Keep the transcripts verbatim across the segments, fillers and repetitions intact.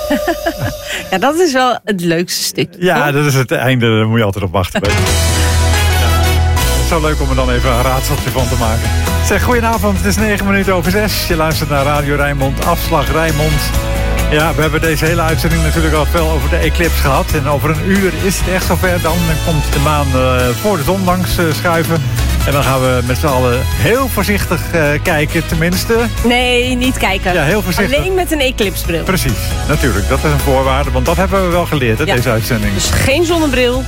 Ja, dat is wel het leukste stukje. Ja, toch? dat is het einde. Daar moet je altijd op wachten. Ja. Het is zo leuk om er dan even een raadseltje van te maken. Zeg, goedenavond. Het is negen minuten over zes. Je luistert naar Radio Rijnmond, Afslag Rijnmond. Ja, we hebben deze hele uitzending natuurlijk al veel over de eclipse gehad. En over een uur is het echt zover. Dan komt de maan uh, voor de zon langs uh, schuiven. En dan gaan we met z'n allen heel voorzichtig uh, kijken, tenminste. Nee, niet kijken. Ja, heel voorzichtig. Alleen met een eclipsebril. Precies, natuurlijk. Dat is een voorwaarde, want dat hebben we wel geleerd, hè, ja. deze uitzending. Dus geen zonnebril.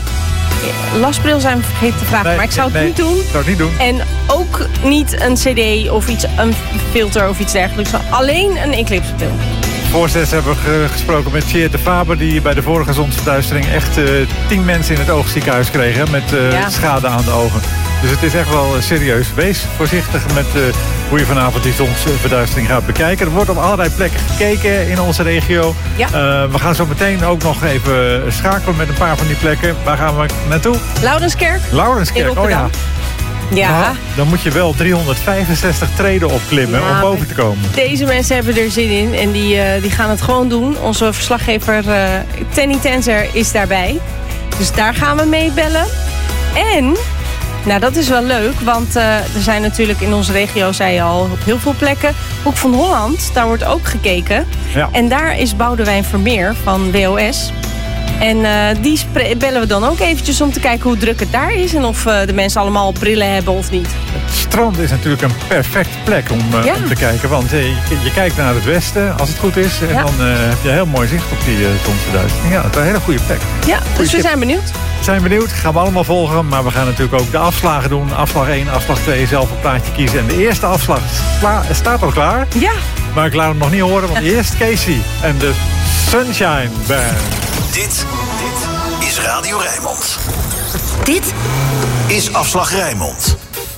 Lasbril zijn we vergeten te vragen, nee, maar ik zou het nee, niet doen. Ik zou het niet doen. En ook niet een cd of iets, een filter of iets dergelijks. Alleen een eclipsebril. Voorstes hebben we gesproken met Tjeerd de Faber, die bij de vorige zonsverduistering echt uh, tien mensen in het oogziekenhuis kregen met uh, ja. schade aan de ogen. Dus het is echt wel uh, serieus. Wees voorzichtig met uh, hoe je vanavond die zonsverduistering gaat bekijken. Er wordt op allerlei plekken gekeken in onze regio. Ja. Uh, we gaan zo meteen ook nog even schakelen met een paar van die plekken. Waar gaan we naartoe? Laurenskerk. Laurenskerk, oh ja. Ja. Maar dan moet je wel driehonderdvijfenzestig treden opklimmen ja, om boven te komen. Deze mensen hebben er zin in en die, uh, die gaan het gewoon doen. Onze verslaggever uh, Tenny Tenzer is daarbij. Dus daar gaan we mee bellen. En, nou dat is wel leuk, want uh, er zijn natuurlijk in onze regio, zei je al, op heel veel plekken. Hoek van Holland, daar wordt ook gekeken. Ja. En daar is Boudewijn Vermeer van W O S. En uh, die spre- bellen we dan ook eventjes om te kijken hoe druk het daar is. En of uh, de mensen allemaal brillen hebben of niet. Het strand is natuurlijk een perfecte plek om, uh, ja. om te kijken. Want uh, je, je kijkt naar het westen, als het goed is. En ja. dan uh, heb je heel mooi zicht op die uh, zonsverduistering. Ja, het is een hele goede plek. Ja, goeie dus we tip. zijn benieuwd. We zijn benieuwd, gaan we allemaal volgen. Maar we gaan natuurlijk ook de afslagen doen. Afslag één, afslag twee, zelf een plaatje kiezen. En de eerste afslag sla- staat al klaar. Ja. Maar ik laat hem nog niet horen, want eerst Casey en de Sunshine Band. Dit, dit is Radio Rijnmond. Dit is Afslag Rijnmond.